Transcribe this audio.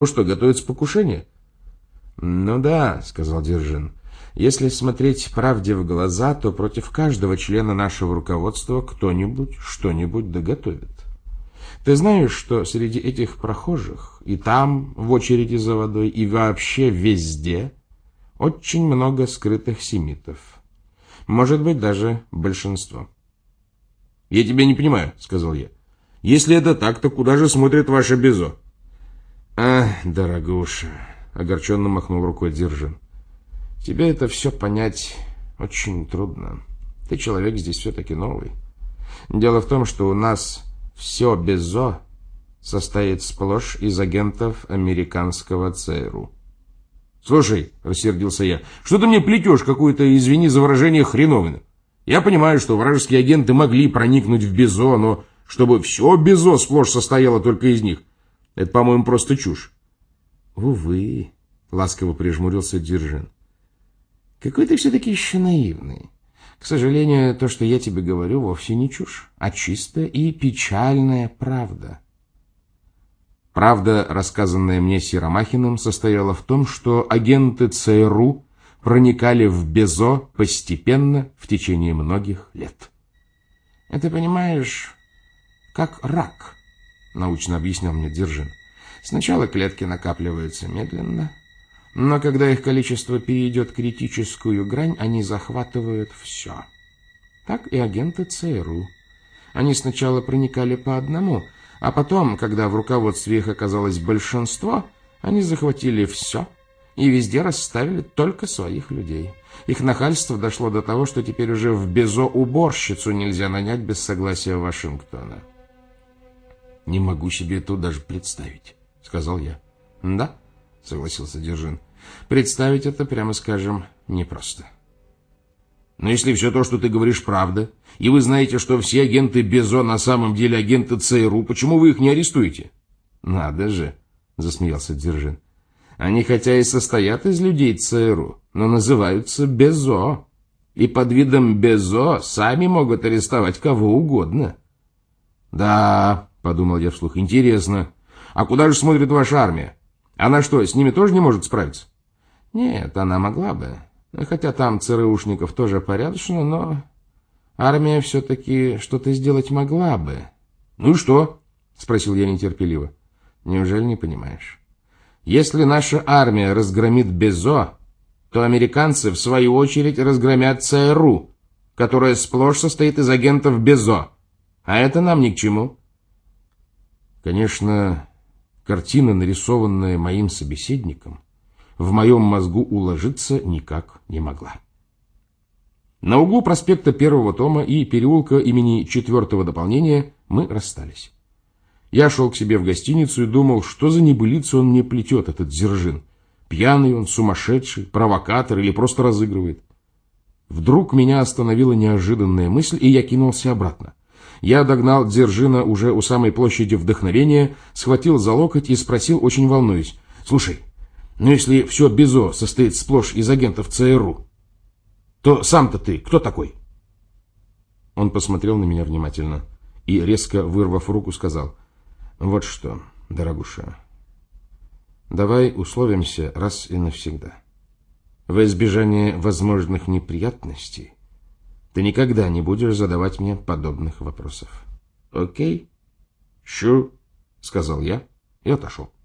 что, готовится покушение? Ну да, сказал Держин. Если смотреть правде в глаза, то против каждого члена нашего руководства кто-нибудь что-нибудь доготовит. Ты знаешь, что среди этих прохожих, и там, в очереди за водой, и вообще везде, очень много скрытых семитов. Может быть, даже большинство. «Я тебя не понимаю», — сказал я. «Если это так, то куда же смотрит ваше Безо?» «Ах, дорогуша», — огорченно махнул рукой Держин. «Тебе это все понять очень трудно. Ты человек здесь все-таки новый. Дело в том, что у нас все Безо состоит сплошь из агентов американского ЦРУ». «Слушай», — рассердился я, — «что ты мне плетешь какую-то, извини за выражение, хреновину? Я понимаю, что вражеские агенты могли проникнуть в Безо, но чтобы все Безо сплошь состояло только из них, это, по-моему, просто чушь». «Увы», — ласково прижмурился Держин. «Какой ты все-таки еще наивный. К сожалению, то, что я тебе говорю, вовсе не чушь, а чистая и печальная правда». Правда, рассказанная мне Сиромахиным, состояла в том, что агенты ЦРУ проникали в Безо постепенно в течение многих лет. «Это, понимаешь, как рак», — научно объяснял мне Держин. «Сначала клетки накапливаются медленно, но когда их количество перейдет критическую грань, они захватывают все. Так и агенты ЦРУ. Они сначала проникали по одному, а потом, когда в руководстве их оказалось большинство, они захватили все и везде расставили только своих людей. Их нахальство дошло до того, что теперь уже в Безо уборщицу нельзя нанять без согласия Вашингтона». «Не могу себе это даже представить», — сказал я. «Да», — согласился Держин, — «представить это, прямо скажем, непросто». «Но если все то, что ты говоришь, правда, и вы знаете, что все агенты Безо на самом деле агенты ЦРУ, почему вы их не арестуете?» «Надо же», — засмеялся Держин. «Они хотя и состоят из людей ЦРУ, но называются Безо, и под видом Безо сами могут арестовать кого угодно». «Да», — подумал я вслух, — «интересно. А куда же смотрит ваша армия? Она что, с ними тоже не может справиться?» «Нет, она могла бы. Хотя там ЦРУшников тоже порядочно, но армия все-таки что-то сделать могла бы». «Ну и что?» — спросил я нетерпеливо. «Неужели не понимаешь? Если наша армия разгромит Безо, то американцы, в свою очередь, разгромят ЦРУ, которая сплошь состоит из агентов Безо. А это нам ни к чему». Конечно, картина, нарисованная моим собеседником, в моем мозгу уложиться никак не могла. На углу проспекта Первого тома и переулка имени Четвертого дополнения мы расстались. Я шел к себе в гостиницу и думал, что за небылицу он мне плетет, этот Держин. Пьяный он, сумасшедший, провокатор или просто разыгрывает. Вдруг меня остановила неожиданная мысль, и я кинулся обратно. Я догнал Держина уже у самой площади Вдохновения, схватил за локоть и спросил, очень волнуюсь: «Слушай, ну если все Безо состоит сплошь из агентов ЦРУ, то сам-то ты кто такой?» Он посмотрел на меня внимательно и, резко вырвав руку, сказал: «Вот что, дорогуша, давай условимся раз и навсегда. Во избежание возможных неприятностей ты никогда не будешь задавать мне подобных вопросов. Окей?» «Sure», — сказал я и отошел.